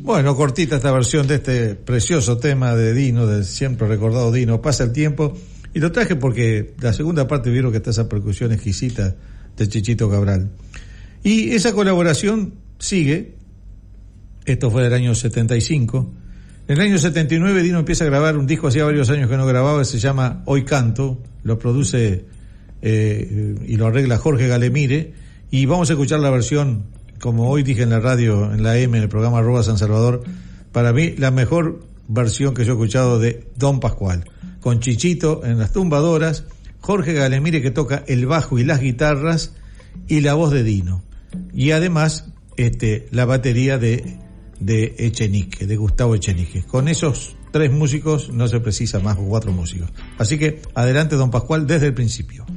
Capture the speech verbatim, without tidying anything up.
Bueno, cortita esta versión de este precioso tema de Dino, del siempre recordado Dino, Pasa el tiempo, y lo traje porque la segunda parte vieron que está esa percusión exquisita de Chichito Cabral. Y esa colaboración sigue, esto fue del año setenta y cinco, en el año setenta y nueve Dino empieza a grabar un disco, hacía varios años que no grababa, se llama Hoy Canto, lo produce eh, y lo arregla Jorge Galemire, y vamos a escuchar la versión, como hoy dije en la radio, en la M, en el programa Arroba San Salvador, para mí la mejor versión que yo he escuchado de Don Pascual, con Chichito en las tumbadoras, Jorge Galemire que toca el bajo y las guitarras, y la voz de Dino, y además este la batería de de Echenique, de Gustavo Echenique. Con esos tres músicos no se precisa más, o cuatro músicos. Así que adelante Don Pascual desde el principio.